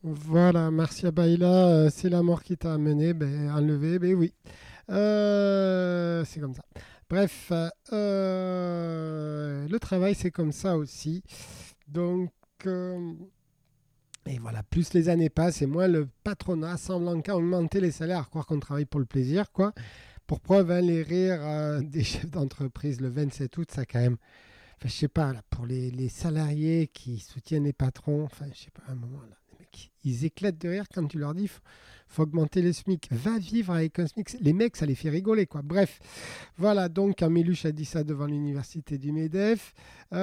Voilà, Marcia Baila, c'est la mort qui t'a amené, ben, enlevé, ben oui. C'est comme ça. Bref, le travail, c'est comme ça aussi. Donc, euh, et voilà, plus les années passent et moins le patronat semble qu'à augmenter les salaires, à croire qu'on travaille pour le plaisir, quoi. Pour preuve, hein, les rires des chefs d'entreprise le 27 août, ça quand même. Enfin, je sais pas, là, pour les salariés qui soutiennent les patrons, enfin, je sais pas, à un moment, là, les mecs, ils éclatent de rire quand tu leur dis faut augmenter le SMIC. Va vivre avec un SMIC. Les mecs, ça les fait rigoler, quoi. Bref, voilà, donc Améluche a dit ça devant l'université du MEDEF.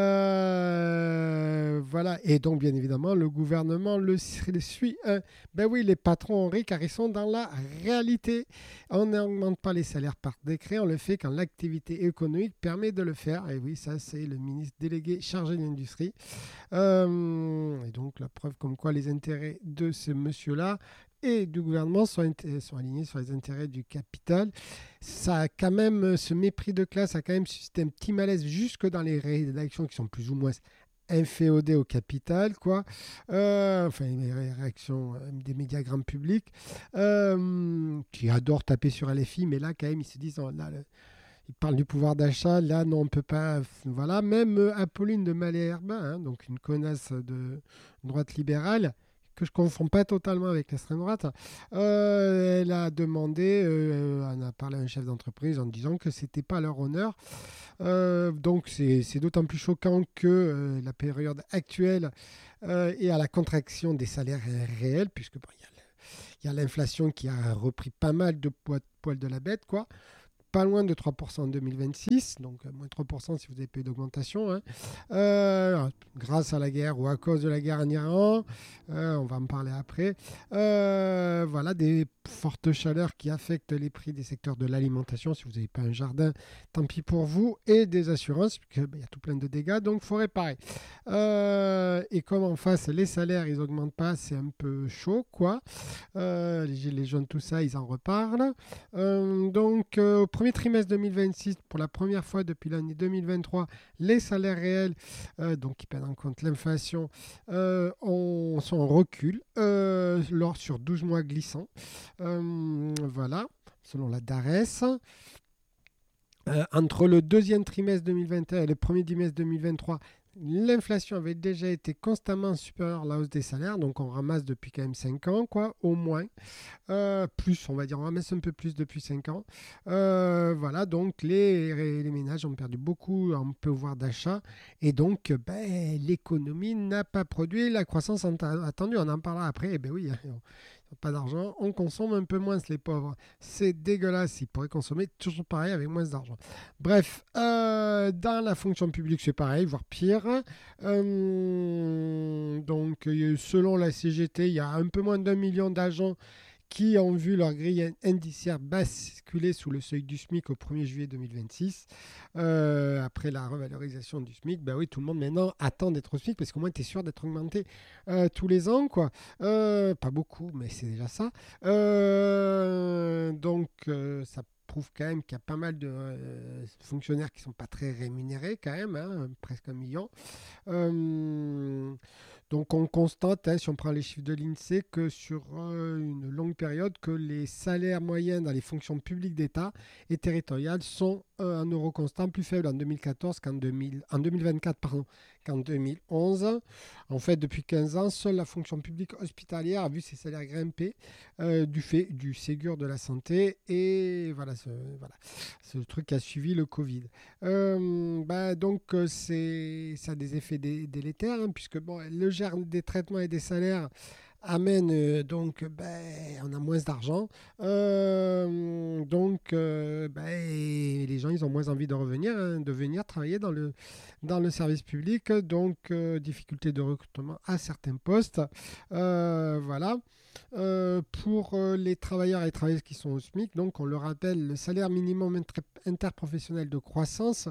Voilà, et donc, bien évidemment, le gouvernement le suit. Ben oui, les patrons ont ri car ils sont dans la réalité. On n'augmente pas les salaires par décret, on le fait quand l'activité économique permet de le faire. Et oui, ça, c'est le ministre délégué chargé de l'industrie. Et donc, la preuve comme quoi les intérêts de ce monsieur-là et du gouvernement sont alignés sur les intérêts du capital. Ça a quand même, ce mépris de classe a quand même suscité un petit malaise jusque dans les rédactions qui sont plus ou moins inféodées au capital, quoi. Enfin, les réactions des médias grand public qui adorent taper sur LFI, mais là, quand même, ils se disent, oh, là, ils parlent du pouvoir d'achat, là, non, on ne peut pas. Voilà, même Apolline de Malherbe, hein, donc une connasse de droite libérale, que je ne confonds pas totalement avec l'extrême droite, elle a demandé, elle a parlé à un chef d'entreprise en disant que c'était pas leur honneur. Donc c'est d'autant plus choquant que la période actuelle est à la contraction des salaires réels, puisque bon, il y a l'inflation qui a repris pas mal de poil de la bête, quoi, pas loin de 3% en 2026, donc moins 3% si vous avez pas eu d'augmentation, hein. Grâce à la guerre ou à cause de la guerre en Iran, on va en parler après. Voilà, des fortes chaleurs qui affectent les prix des secteurs de l'alimentation. Si vous n'avez pas un jardin, tant pis pour vous, et des assurances, parce qu'il y a tout plein de dégâts, donc il faut réparer. Et comme en face, les salaires, ils augmentent pas, c'est un peu chaud, quoi. Les gilets jaunes, tout ça, ils en reparlent. Au premier trimestre 2026, pour la première fois depuis l'année 2023, les salaires réels, donc qui prennent en compte l'inflation, sont en recul sur 12 mois glissants. Voilà, selon la DARES. Entre le deuxième trimestre 2021 et le premier trimestre 2023, l'inflation avait déjà été constamment supérieure à la hausse des salaires, donc on ramasse depuis quand même 5 ans, quoi, au moins. Plus, on va dire, on ramasse un peu plus depuis 5 ans. Voilà, donc les ménages ont perdu beaucoup en pouvoir d'achat et donc ben, l'économie n'a pas produit la croissance attendue. On en parlera après. Et ben oui, pas d'argent, on consomme un peu moins les pauvres. C'est dégueulasse, ils pourraient consommer toujours pareil avec moins d'argent. Bref, dans la fonction publique c'est pareil, voire pire. Selon la CGT, il y a un peu moins d'1 million d'agents qui ont vu leur grille indiciaire basculer sous le seuil du SMIC au 1er juillet 2026. Après la revalorisation du SMIC, bah oui, tout le monde maintenant attend d'être au SMIC parce qu'au moins tu es sûr d'être augmenté tous les ans, quoi. Pas beaucoup, mais c'est déjà ça. Ça prouve quand même qu'il y a pas mal de fonctionnaires qui ne sont pas très rémunérés quand même, hein, presque 1 million. Euh, donc on constate, hein, si on prend les chiffres de l'INSEE, que sur une longue période, que les salaires moyens dans les fonctions publiques d'État et territoriales sont en euros constant plus faibles en 2014 en 2024 pardon, qu'en 2011. En fait, depuis 15 ans, seule la fonction publique hospitalière a vu ses salaires grimper du fait du Ségur de la santé et ce truc qui a suivi le Covid. Ça a des effets délétères, hein, puisque bon, le gère des traitements et des salaires amène on a moins d'argent. Les gens ils ont moins envie de revenir, hein, de venir travailler dans le service public. Donc difficulté de recrutement à certains postes. Voilà. Pour les travailleurs et travailleuses qui sont au SMIC, donc on le rappelle, le salaire minimum interprofessionnel de croissance,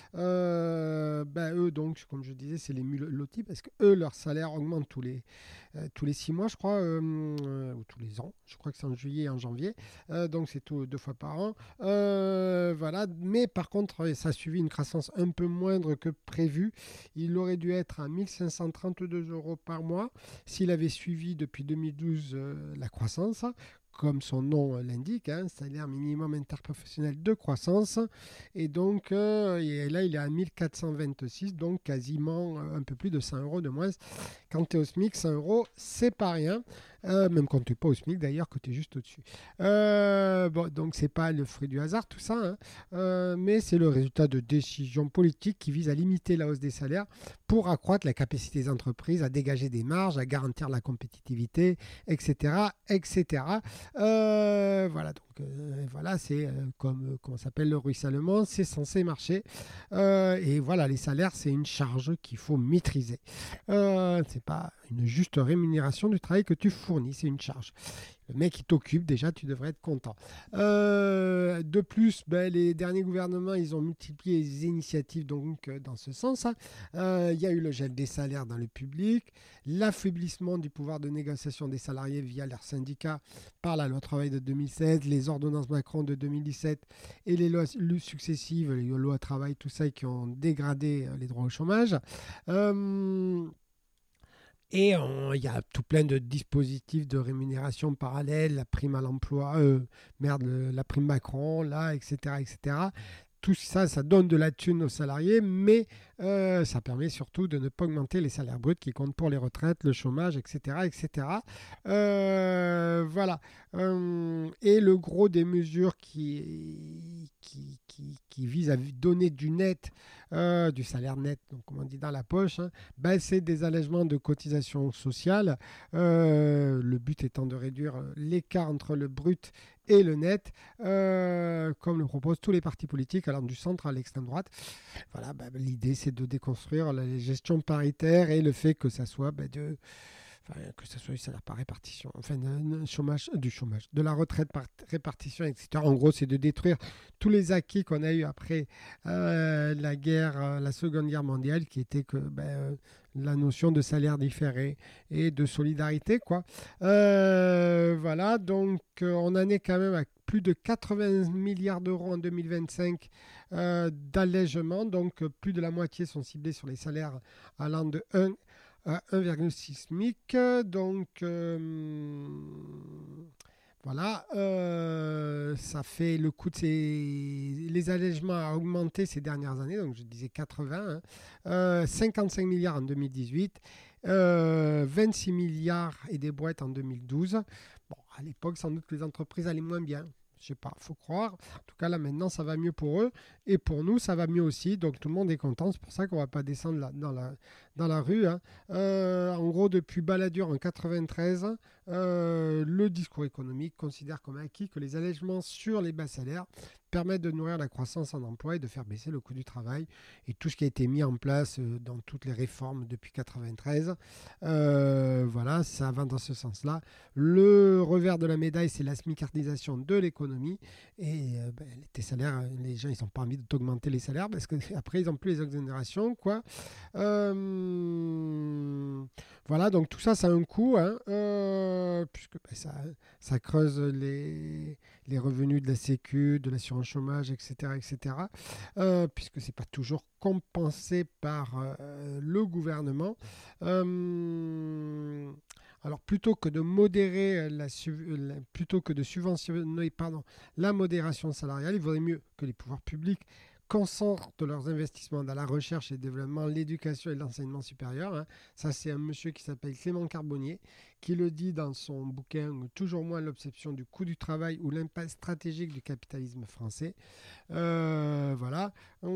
eux, donc, comme je disais, c'est les mulottis parce que eux, leur salaire augmente tous les 6 mois, je crois, ou tous les ans. Je crois que c'est en juillet et en janvier. Donc, c'est tout 2 fois par an. Voilà. Mais par contre, ça a suivi une croissance un peu moindre que prévu. Il aurait dû être à 1 532 euros par mois s'il avait suivi depuis 2012 la croissance, comme son nom l'indique, salaire minimum interprofessionnel de croissance. Et donc et là, il est à 1426, donc quasiment un peu plus de 100 euros de moins. Quand tu es au SMIC, 100 euros, c'est pas rien. Même quand tu n'es pas au SMIC, d'ailleurs, que tu es juste au-dessus. Bon, donc, c'est pas le fruit du hasard, tout ça, mais c'est le résultat de décisions politiques qui visent à limiter la hausse des salaires pour accroître la capacité des entreprises à dégager des marges, à garantir la compétitivité, etc. etc. Voilà, donc voilà, c'est comme comment s'appelle le ruissellement, c'est censé marcher. Et voilà, les salaires, c'est une charge qu'il faut maîtriser. C'est pas une juste rémunération du travail que tu fournis, c'est une charge. Le mec qui t'occupe, déjà, tu devrais être content. De plus, les derniers gouvernements, ils ont multiplié les initiatives donc, dans ce sens. Il y a eu le gel des salaires dans le public, l'affaiblissement du pouvoir de négociation des salariés via leurs syndicats par la loi travail de 2016, les ordonnances Macron de 2017 et les lois successives, les lois travail, tout ça, qui ont dégradé les droits au chômage. Et il y a tout plein de dispositifs de rémunération parallèles, la prime à l'emploi, la prime Macron, là, etc., etc. Tout ça, ça donne de la thune aux salariés, mais ça permet surtout de ne pas augmenter les salaires bruts qui comptent pour les retraites, le chômage, etc., etc. Voilà. Et le gros des mesures qui visent à donner du net, du salaire net, donc comme on dit dans la poche, c'est des allègements de cotisations sociales. Le but étant de réduire l'écart entre le brut et le net, comme le proposent tous les partis politiques, allant du centre à l'extrême droite. Voilà, l'idée, c'est de déconstruire la gestion paritaire et le fait que ça soit que ce soit du salaire par répartition, enfin de la retraite par répartition, etc. En gros, c'est de détruire tous les acquis qu'on a eu après la Seconde Guerre mondiale, qui était que la notion de salaire différé et de solidarité, quoi. Voilà, donc on en est quand même à plus de 80 milliards d'euros en 2025 d'allègement, donc plus de la moitié sont ciblés sur les salaires allant de 1 à 1,6 SMIC. Donc voilà, ça fait le coût de les allègements a augmenté ces dernières années, donc je disais 80, 55 milliards en 2018, 26 milliards et des boîtes en 2012. Bon, à l'époque, sans doute que les entreprises allaient moins bien. Je sais pas, faut croire. En tout cas, là, maintenant, ça va mieux pour eux. Et pour nous, ça va mieux aussi. Donc, tout le monde est content. C'est pour ça qu'on ne va pas descendre dans la rue. En gros, depuis Balladur en 93, le discours économique considère comme acquis que les allègements sur les bas salaires permettent de nourrir la croissance en emploi et de faire baisser le coût du travail. Et tout ce qui a été mis en place dans toutes les réformes depuis 93, voilà, ça va dans ce sens-là. Le revers de la médaille, c'est la smicardisation de l'économie. Et tes salaires, les gens, ils n'ont pas envie de t'augmenter les salaires parce qu'après, ils n'ont plus les exonérations, quoi. Voilà, donc tout ça, ça a un coût, puisque ça creuse les revenus de la Sécu, de l'assurance chômage, etc., etc., puisque ce n'est pas toujours compensé par le gouvernement. Alors plutôt que de modérer plutôt que de subventionner la modération salariale, il vaudrait mieux que les pouvoirs publics concentrent leurs investissements dans la recherche et le développement, l'éducation et l'enseignement supérieur. Ça, c'est un monsieur qui s'appelle Clément Carbonnier, qui le dit dans son bouquin « Toujours moins l'obsession du coût du travail ou l'impact stratégique du capitalisme français ». Voilà.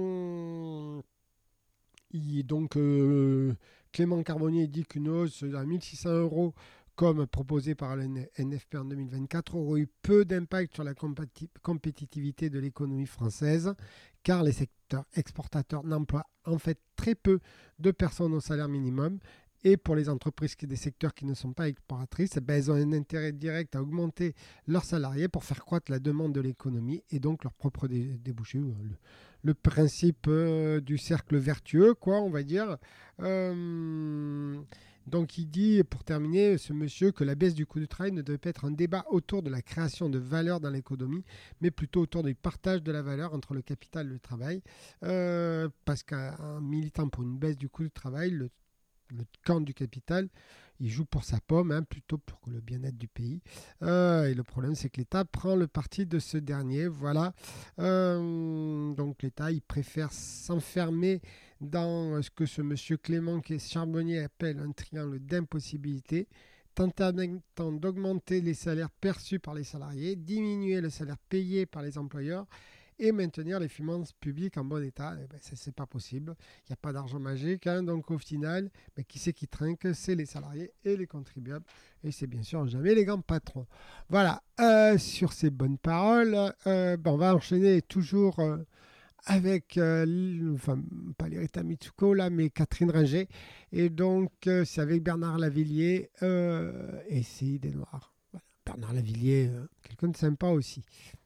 Clément Carbonnier dit qu'une hausse à 1 600 euros comme proposé par le NFP en 2024, aurait eu peu d'impact sur la compétitivité de l'économie française, car les secteurs exportateurs n'emploient en fait très peu de personnes au salaire minimum. Et pour les entreprises des secteurs qui ne sont pas exportatrices, elles ont un intérêt direct à augmenter leurs salariés pour faire croître la demande de l'économie et donc leurs propres débouchés. Le principe du cercle vertueux, quoi, on va dire. Donc il dit, pour terminer, ce monsieur, que la baisse du coût du travail ne devait pas être un débat autour de la création de valeur dans l'économie, mais plutôt autour du partage de la valeur entre le capital et le travail. Parce qu'un militant pour une baisse du coût du travail, le camp du capital, il joue pour sa pomme, hein, plutôt pour le bien-être du pays. Et le problème, c'est que l'État prend le parti de ce dernier. Voilà. Donc l'État, il préfère s'enfermer dans ce que ce monsieur Clément, qui est charbonnier, appelle un triangle d'impossibilité, tentant d'augmenter les salaires perçus par les salariés, diminuer le salaire payé par les employeurs et maintenir les finances publiques en bon état. Eh ben, ça, c'est pas possible. Il n'y a pas d'argent magique. Hein, donc au final, ben, qui c'est qui trinque? C'est les salariés et les contribuables. Et c'est bien sûr jamais les grands patrons. Voilà. Sur ces bonnes paroles, ben, on va enchaîner toujours avec, enfin, pas Lirita Mitsuko là, mais Catherine Ringer. Et donc, c'est avec Bernard Lavillier et c'est des Noirs. Voilà. Bernard Lavillier, quelqu'un de sympa aussi.